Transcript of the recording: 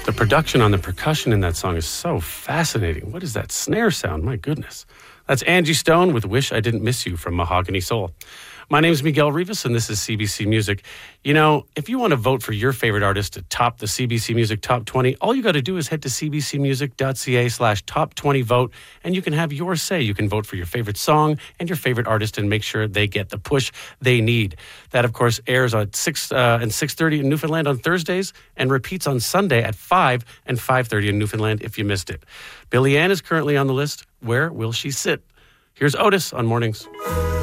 The production on the percussion in that song is so fascinating. What is that snare sound? My goodness. That's Angie Stone with Wish I Didn't Miss You from Mahogany Soul. My name is Miguel Rivas, and this is CBC Music. You know, if you want to vote for your favorite artist to top the CBC Music Top 20, all you got to do is head to cbcmusic.ca/top20vote, and you can have your say. You can vote for your favorite song and your favorite artist and make sure they get the push they need. That, of course, airs at 6 and 6:30 in Newfoundland on Thursdays and repeats on Sunday at 5 and 5:30 in Newfoundland if you missed it. Billie Ann is currently on the list. Where will she sit? Here's Otis on Mornings.